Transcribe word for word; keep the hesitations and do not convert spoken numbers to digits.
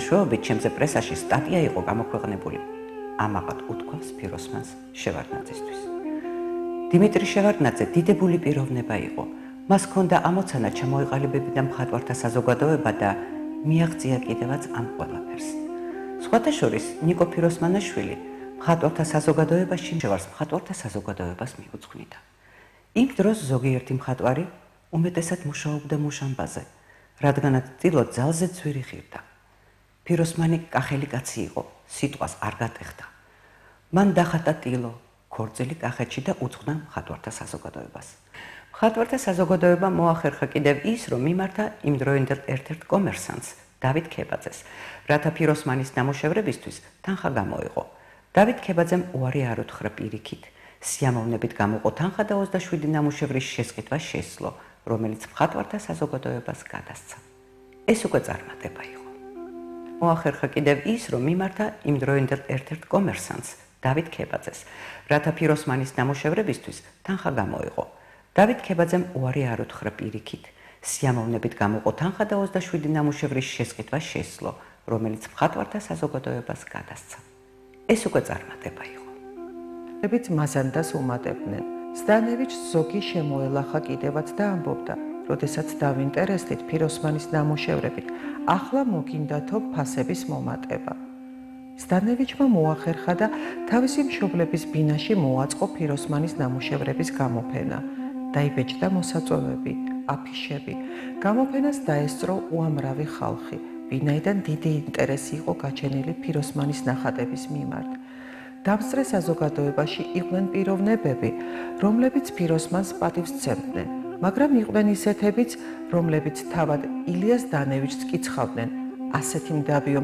მეშვეობით ჩემზე პრესაში სტატია იყო გამოქვეყნებული. ამაყად უთქვამს ფიროსმანს შევარდნაძისთვის. დიმიტრი შევარდნაძე დიდებული პიროვნება იყო. მას ჰქონდა ამოცანა ჩამოეყალიბებინა მხატვართა საზოგადოება და მიაღწია კიდევაც ამ ყველაფერს. სხვათა შორის ნიკო ფიროსმანაშვილი მხატვართა საზოგადოებაში შევარს მხატვართა საზოგადოებას მიუძღვნიდა. იმ დროს ზოგიერთი მხატვარი უმეტესად მუშაობდა მუშამბაზე, რადგანაც ტილო ძალზე ძვირი ღირდა. ფიროსმანი კახელი კაცი იყო, სიტყვას არ გატეხდა. მან დახატა ტილო, ქორწილი კახეთში და უძღვნა მხატვართა საზოგადოებას. მხატვართა საზოგადოება მოახერხა კიდევ ის, რომ მიმართა იმდროინდელ ერთ-ერთ კომერსანტს, დავით ქებაძეს, რათა ფიროსმანის ნამუშევრებისთვის თანხა გამოეყო. დავით ქებაძემ უარი არ უთხრა პირიქით, სიამოვნებით გამოყო თანხა და ოცდაშვიდი ნამუშევრის შესყიდვა შესძლო, რომელიც მხატვართა საზოგადოებას გადასცა. ეს უკვე წარმატება იყო. მოახერხა კიდევ ის, რომ მიმართა იმდროინდელ ერთ-ერთ კომერსანტს, დავით ქებაძეს, რათა ფიროსმანის ნამუშევრებისთვის თანხა გამოეყო. დავით ქებაძემ უარი არ უთხრა პირიქით, სიამოვნებით გამოყო თანხა და ოცდაშვიდი ნამუშევრის შესყიდვა შესძლო, რომელიც მხატვართა საზოგადოებას გადასცა. ეს უკვე წარმატება იყო. ებიც მაზანდას უმატებდნენ. ზდანევიჩს ზოგი შემოელახა კიდევაც და ამბობდა, როდესაც დავინტერესდით ფიროსმანის ნამუშევრებით, ახლა მოგინდათო ფასების მომატება. ზდანევიჩმა მოახერხა და თავისი მშობლების ბინაში მოაწყო ფიროსმანის ნამუშევრების გამოფენა. დაიბეჭდა მოსაწვევები, აფიშები. გამოფენას დაესწრო უამრავი ხალხი, ვინაიდან დიდი ინტერესი იყო გაჩენილი ფიროსმანის ნახატების მიმართ. დამსწრე საზოგადოებაში იყვნენ პიროვნებები, რომლებიც ფიროსმანს პატივს სცემდნენ, მაგრამ იყვნენ ისეთებიც, რომლებიც თავად ილიას დანევიჩს კიცხავდნენ, ასეთი მდაბიო